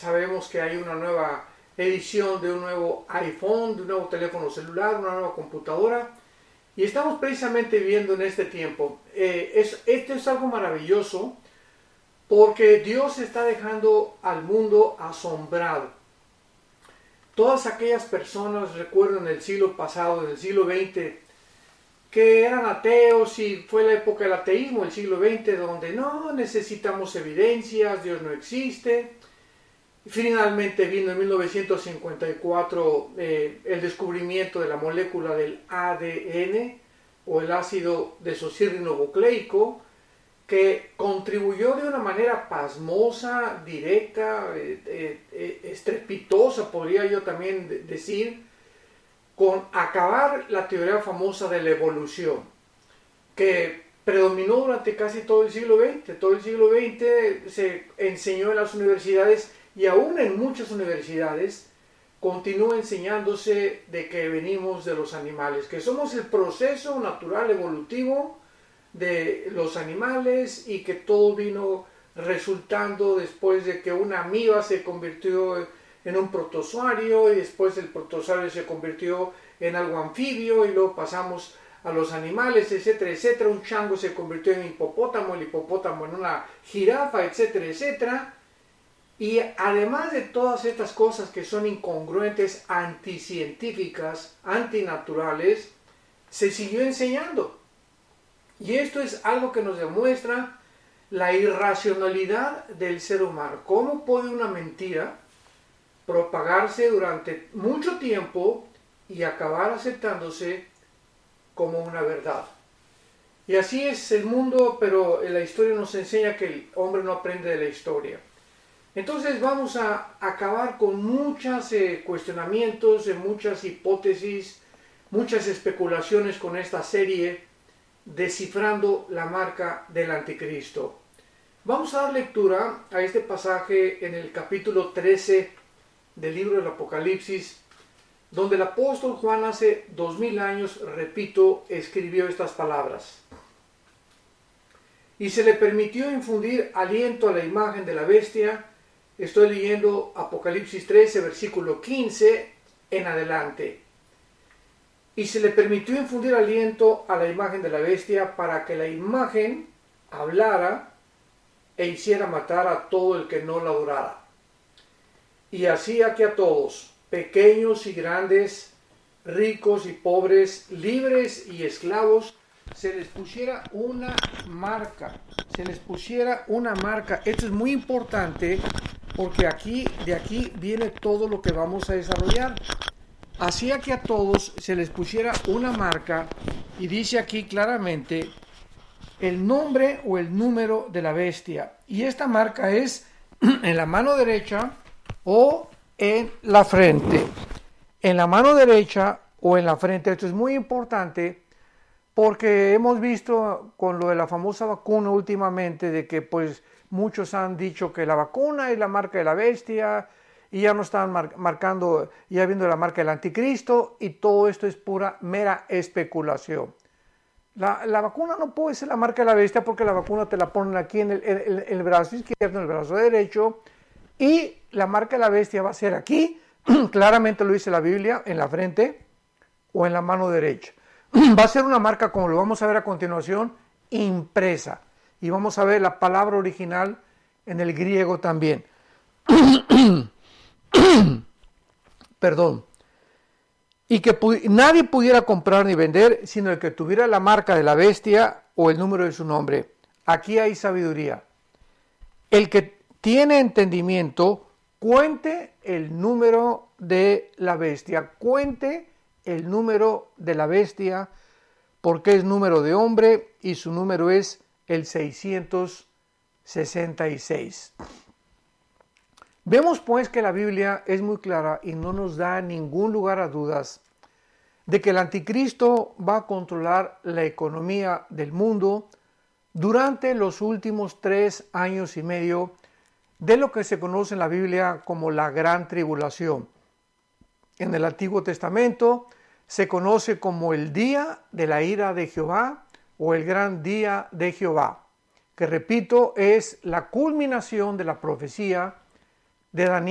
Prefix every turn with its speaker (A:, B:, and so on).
A: sabemos que hay una nueva edición de un nuevo iPhone, de un nuevo teléfono celular, una nueva computadora. Y estamos precisamente viviendo en este tiempo. Esto es algo maravilloso porque Dios está dejando al mundo asombrado. Todas aquellas personas, recuerdo en el siglo pasado, en el siglo XX, que eran ateos y fue la época del ateísmo, el siglo XX, donde no necesitamos evidencias, Dios no existe. Finalmente vino en 1954 el descubrimiento de la molécula del ADN o el ácido desoxirribonucleico, que contribuyó de una manera pasmosa, directa, estrepitosa, podría yo también decir, con acabar la teoría famosa de la evolución, que predominó durante casi todo el siglo XX. Todo el siglo XX se enseñó en las universidades y aún en muchas universidades continúa enseñándose de que venimos de los animales, que somos el proceso natural evolutivo de los animales y que todo vino resultando después de que una amiba se convirtió en un protozoario y después el protozoario se convirtió en algo anfibio y luego pasamos a los animales, etcétera, etcétera. Un chango se convirtió en hipopótamo, el hipopótamo en una jirafa, etcétera, etcétera. Y además de todas estas cosas que son incongruentes, anticientíficas, antinaturales, se siguió enseñando. Y esto es algo que nos demuestra la irracionalidad del ser humano. ¿Cómo puede una mentira propagarse durante mucho tiempo y acabar aceptándose como una verdad? Y así es el mundo, pero la historia nos enseña que el hombre no aprende de la historia. Entonces vamos a acabar con muchos cuestionamientos, muchas hipótesis, muchas especulaciones con esta serie descifrando la marca del anticristo. Vamos a dar lectura a este pasaje en el capítulo 13 del libro del Apocalipsis, donde el apóstol Juan hace 2000 años, repito, escribió estas palabras. Y se le permitió infundir aliento a la imagen de la bestia. Estoy leyendo Apocalipsis 13, versículo 15 en adelante. Y se le permitió infundir aliento a la imagen de la bestia para que la imagen hablara e hiciera matar a todo el que no la adorara. Y hacía que a todos, pequeños y grandes, ricos y pobres, libres y esclavos, se les pusiera una marca. Se les pusiera una marca. Esto es muy importante porque de aquí viene todo lo que vamos a desarrollar. Hacía que a todos se les pusiera una marca y dice aquí claramente el nombre o el número de la bestia. Y esta marca es en la mano derecha o en la frente. En la mano derecha o en la frente. Esto es muy importante porque hemos visto con lo de la famosa vacuna últimamente de que pues muchos han dicho que la vacuna es la marca de la bestia y ya no están marcando, ya viendo la marca del anticristo, y todo esto es pura, mera especulación. La vacuna no puede ser la marca de la bestia porque la vacuna te la ponen aquí en el brazo izquierdo, en el brazo derecho, y la marca de la bestia va a ser aquí, claramente lo dice la Biblia, en la frente o en la mano derecha. Va a ser una marca, como lo vamos a ver a continuación, impresa. Y vamos a ver la palabra original en el griego también. Perdón. Y que nadie pudiera comprar ni vender, sino el que tuviera la marca de la bestia o el número de su nombre. Aquí hay sabiduría. El que tiene entendimiento, cuente el número de la bestia. Cuente el número de la bestia, porque es número de hombre y su número es el 666. Vemos pues que la Biblia es muy clara y no nos da ningún lugar a dudas de que el anticristo va a controlar la economía del mundo durante los últimos 3 años y medio de lo que se conoce en la Biblia como la Gran Tribulación. En el Antiguo Testamento se conoce como el día de la ira de Jehová o el gran día de Jehová, que repito es la culminación de la profecía de Daniel